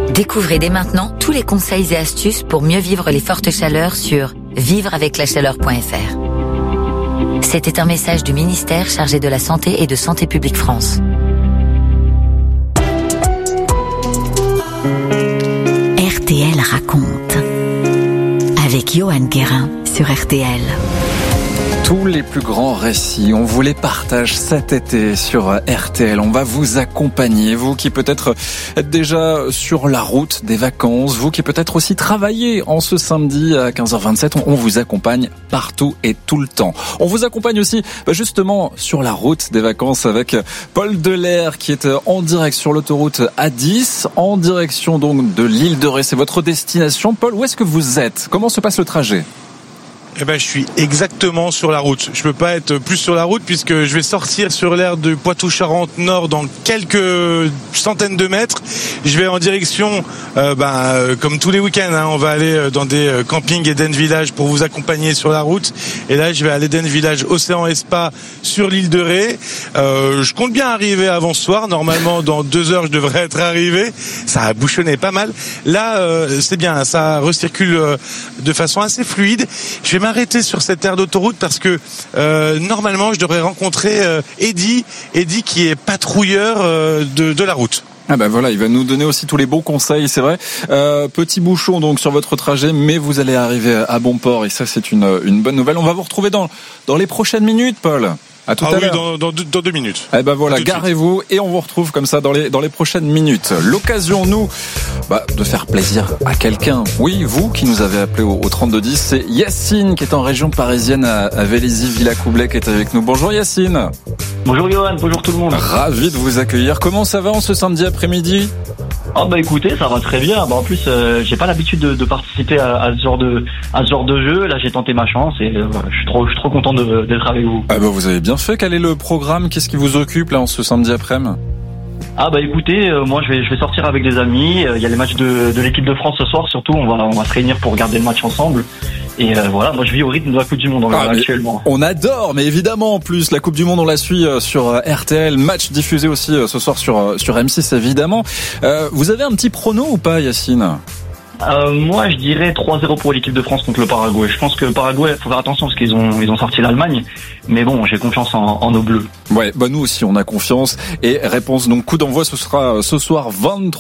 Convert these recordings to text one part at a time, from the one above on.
Découvrez dès maintenant tous les conseils et astuces pour mieux vivre les fortes chaleurs sur vivreaveclachaleur.fr. C'était un message du ministère chargé de la Santé et de Santé publique France. RTL raconte avec Johan Guérin sur RTL. Tous les plus grands récits, on vous les partage cet été sur RTL. On va vous accompagner, vous qui peut-être êtes déjà sur la route des vacances, vous qui peut-être aussi travaillez en ce samedi à 15h27. On vous accompagne partout et tout le temps. On vous accompagne aussi justement sur la route des vacances avec Paul Delair qui est en direct sur l'autoroute A10, en direction donc de l'île de Ré. C'est votre destination. Paul, où est-ce que vous êtes ? Comment se passe le trajet ? Je suis exactement sur la route. Je peux pas être plus sur la route puisque je vais sortir sur l'aire de Poitou-Charentes-Nord dans quelques centaines de mètres. Je vais en direction, comme tous les week-ends, on va aller dans des campings Eden Village pour vous accompagner sur la route. Et là, je vais à l'Eden Village Océan et Spa sur l'île de Ré. Je compte bien arriver avant ce soir. Normalement, dans 2 heures, je devrais être arrivé. Ça a bouchonné pas mal. Là, c'est bien, ça recircule de façon assez fluide. Je vais m'arrêter sur cette aire d'autoroute parce que normalement je devrais rencontrer Eddy qui est patrouilleur de la route. Ah ben voilà, il va nous donner aussi tous les bons conseils, c'est vrai. Petit bouchon donc sur votre trajet, mais vous allez arriver à bon port et ça c'est une bonne nouvelle. On va vous retrouver dans les prochaines minutes, Paul. À tout à l'heure. Dans 2 minutes. Eh ben voilà, garez-vous et on vous retrouve comme ça dans les prochaines minutes. L'occasion, nous, de faire plaisir à quelqu'un. Oui, vous qui nous avez appelé au 3210, c'est Yacine qui est en région parisienne à Vélizy-Villacoublay qui est avec nous. Bonjour Yacine. Bonjour Johan, bonjour tout le monde. Ravi de vous accueillir. Comment ça va en ce samedi après-midi ? Écoutez, ça va très bien. En plus, j'ai pas l'habitude de participer à ce genre de jeu. Là, j'ai tenté ma chance et je suis trop content d'être avec vous. Vous avez bien fait. Quel est le programme ? Qu'est-ce qui vous occupe là en ce samedi après-midi ? Écoutez, moi je vais sortir avec des amis. Il y a les matchs de l'équipe de France ce soir. Surtout, on va se réunir pour regarder le match ensemble. Et moi je vis au rythme de la Coupe du Monde actuellement. On adore, mais évidemment en plus la Coupe du Monde on la suit sur RTL, match diffusé aussi ce soir sur M6 évidemment. Vous avez un petit prono ou pas Yacine ? Moi je dirais 3-0 pour l'équipe de France contre le Paraguay. Je pense que le Paraguay, faut faire attention parce qu'ils ont sorti l'Allemagne. Mais bon, j'ai confiance en nos bleus. Ouais, nous aussi on a confiance. Et réponse donc coup d'envoi ce sera ce soir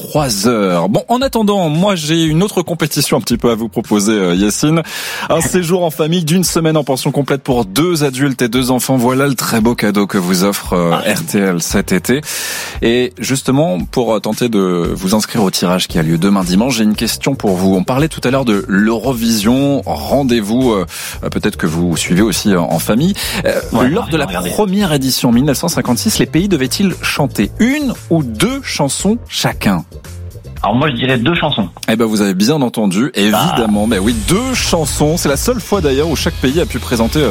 23h. Bon, en attendant, moi j'ai une autre compétition un petit peu à vous proposer Yacine. Un séjour en famille d'une semaine en pension complète pour 2 adultes et 2 enfants. Voilà le très beau cadeau que vous offre RTL cet été. Et justement, pour tenter de vous inscrire au tirage qui a lieu demain dimanche, j'ai une question pour vous. On parlait tout à l'heure de l'Eurovision. Rendez-vous, peut-être que vous suivez aussi en famille. Lors de la première édition 1956, les pays devaient-ils chanter 1 ou 2 chansons chacun ? Alors moi je dirais 2 chansons. Vous avez bien entendu, évidemment. Mais oui, 2 chansons. C'est la seule fois d'ailleurs où chaque pays a pu présenter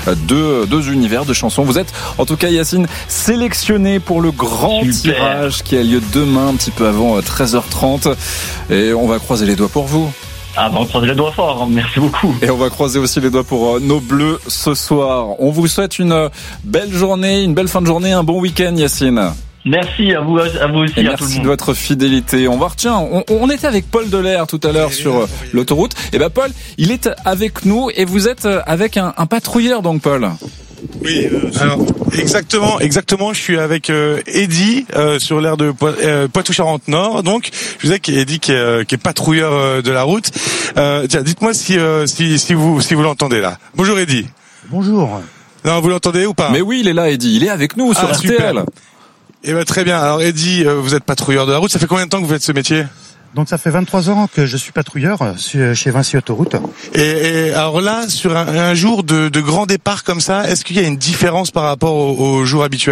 2 univers de chansons. Vous êtes, en tout cas Yacine, sélectionné pour le grand tirage qui a lieu demain, un petit peu avant 13h30. Et on va croiser les doigts pour vous. On croise les doigts fort, merci beaucoup. Et on va croiser aussi les doigts pour nos bleus ce soir. On vous souhaite une belle journée, une belle fin de journée, un bon week-end Yacine. Merci à vous aussi. Et à tout le merci monde. de votre fidélité. On était avec Paul Delair tout à l'heure sur l'autoroute. Paul, il est avec nous et vous êtes avec un patrouilleur donc Paul. Oui, alors exactement. Je suis avec Eddy sur l'aire de Poitou-Charentes-Nord. Donc, je vous disais qu'Eddy qui est patrouilleur de la route. Dites-moi si vous l'entendez là. Bonjour Eddy. Bonjour. Non, vous l'entendez ou pas ? Mais oui, il est là, Eddy. Il est avec nous sur RTL. Très bien. Alors Eddy, vous êtes patrouilleur de la route. Ça fait combien de temps que vous faites ce métier ? Donc ça fait 23 ans que je suis patrouilleur chez Vinci Autoroute. Et alors là, sur un jour de grand départ comme ça, est-ce qu'il y a une différence par rapport au jour habituel ?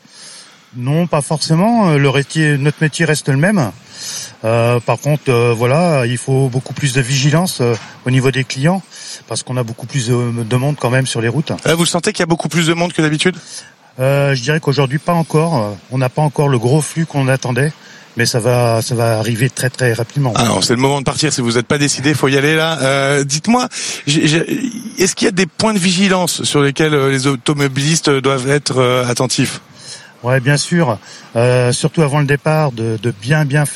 Non, pas forcément. Notre métier reste le même. Par contre, il faut beaucoup plus de vigilance au niveau des clients parce qu'on a beaucoup plus de monde quand même sur les routes. Vous sentez qu'il y a beaucoup plus de monde que d'habitude ? Je dirais qu'aujourd'hui pas encore. On n'a pas encore le gros flux qu'on attendait. Mais ça va arriver très très rapidement. Alors c'est le moment de partir. Si vous n'êtes pas décidé, faut y aller là. Dites-moi, est-ce qu'il y a des points de vigilance sur lesquels les automobilistes doivent être attentifs ? Ouais, bien sûr. Surtout avant le départ, de bien faire